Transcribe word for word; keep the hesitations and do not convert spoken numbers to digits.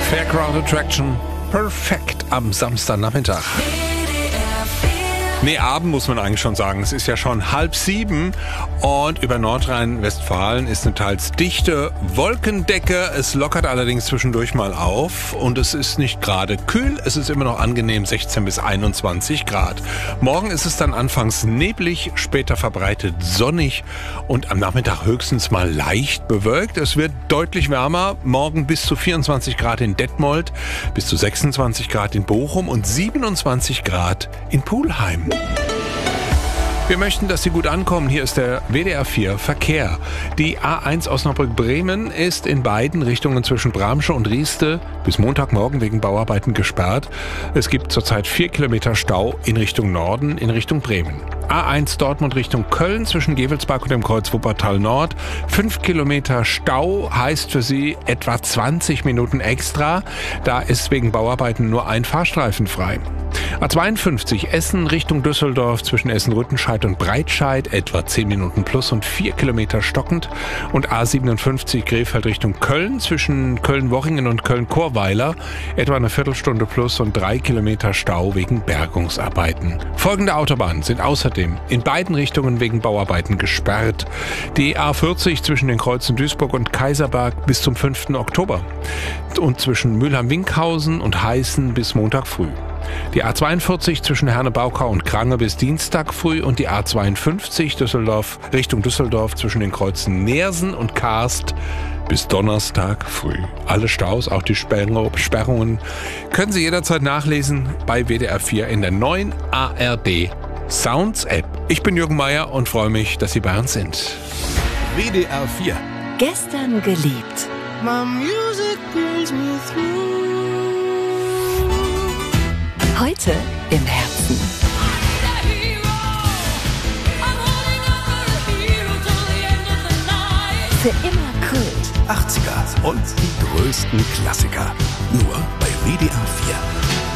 Fairground Attraction. Perfekt am Samstagnachmittag. Nee, Abend muss man eigentlich schon sagen. Es ist ja schon halb sieben und über Nordrhein-Westfalen ist eine teils dichte Wolkendecke. Es lockert allerdings zwischendurch mal auf und es ist nicht gerade kühl. Es ist immer noch angenehm sechzehn bis einundzwanzig Grad. Morgen ist es dann anfangs neblig, später verbreitet sonnig und am Nachmittag höchstens mal leicht bewölkt. Es wird deutlich wärmer. Morgen bis zu vierundzwanzig Grad in Detmold, bis zu sechsundzwanzig Grad in Bochum und siebenundzwanzig Grad in Pulheim. Wir möchten, dass Sie gut ankommen. Hier ist der W D R vier Verkehr. Die A eins Osnabrück-Bremen ist in beiden Richtungen zwischen Bramsche und Rieste bis Montagmorgen wegen Bauarbeiten gesperrt. Es gibt zurzeit vier Kilometer Stau in Richtung Norden, in Richtung Bremen. A eins Dortmund Richtung Köln zwischen Gevelsberg und dem Kreuz Wuppertal Nord. Fünf Kilometer Stau heißt für Sie etwa zwanzig Minuten extra. Da ist wegen Bauarbeiten nur ein Fahrstreifen frei. A zweiundfünfzig Essen Richtung Düsseldorf zwischen Essen-Rüttenscheid und Breitscheid etwa zehn Minuten plus und vier Kilometer stockend. Und A siebenundfünfzig Krefeld Richtung Köln zwischen Köln-Worringen und Köln-Chorweiler etwa eine Viertelstunde plus und drei Kilometer Stau wegen Bergungsarbeiten. Folgende Autobahnen sind außerdem in beiden Richtungen wegen Bauarbeiten gesperrt. Die A vierzig zwischen den Kreuzen Duisburg und Kaiserberg bis zum fünften Oktober und zwischen Mülheim-Winkhausen und Heißen bis Montag früh. Die A zweiundvierzig zwischen Herne-Baukau und Krange bis Dienstag früh und die A zweiundfünfzig Düsseldorf Richtung Düsseldorf zwischen den Kreuzen Neersen und Karst bis Donnerstag früh. Alle Staus, auch die Sperrungen, können Sie jederzeit nachlesen bei W D R vier in der neuen A R D Sounds App. Ich bin Jürgen Meier und freue mich, dass Sie bei uns sind. W D R vier. Gestern geliebt. My music brings me through. Heute im Herzen. Für immer Kult. achtziger und die größten Klassiker. Nur bei W D R vier.